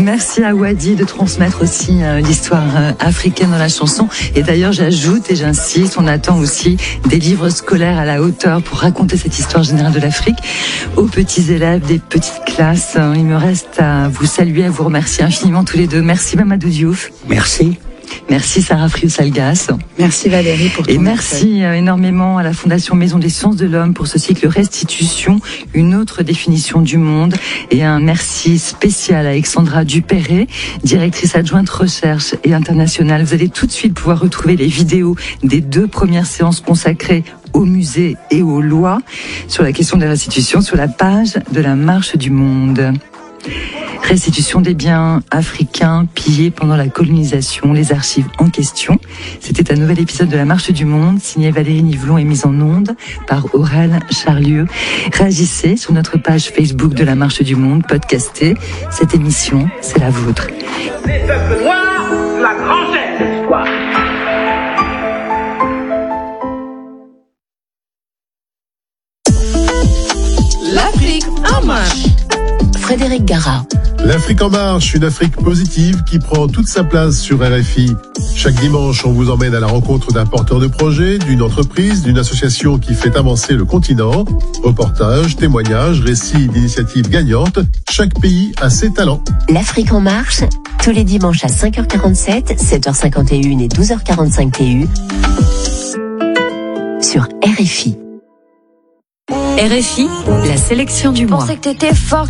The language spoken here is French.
Merci à Wadi de transmettre aussi l'histoire africaine dans la chanson. Et d'ailleurs, j'ajoute et j'insiste, on attend aussi des livres scolaires à la hauteur pour raconter cette histoire générale de l'Afrique aux petits élèves des petites classes. Il me reste à vous saluer, à vous remercier infiniment tous les deux. Merci Mamadou Diouf. Merci. Merci Sarah Friou-Salgas. Merci Valérie pour ton Et merci énormément à la Fondation Maison des Sciences de l'Homme pour ce cycle Restitution, une autre définition du monde. Et un merci spécial à Alexandra Dupéré, directrice adjointe recherche et internationale. Vous allez tout de suite pouvoir retrouver les vidéos des 2 premières séances consacrées au musée et aux lois sur la question des restitutions sur la page de la Marche du Monde. Restitution des biens africains pillés pendant la colonisation, les archives en question. C'était un nouvel épisode de La Marche du Monde, signé Valérie Nivelon et mis en onde par Aurel Charlieu. Réagissez sur notre page Facebook de La Marche du Monde, podcastez. Cette émission, c'est la vôtre. Les peuples noirs, la grandeur de l'histoire. L'Afrique en marche. Frédéric Gara. L'Afrique en marche, une Afrique positive qui prend toute sa place sur RFI. Chaque dimanche, on vous emmène à la rencontre d'un porteur de projet, d'une entreprise, d'une association qui fait avancer le continent. Reportages, témoignages, récits d'initiatives gagnantes. Chaque pays a ses talents. L'Afrique en marche, tous les dimanches à 5h47, 7h51 et 12h45 TU sur RFI. RFI, la sélection du mois. Je pensais que t'étais fort.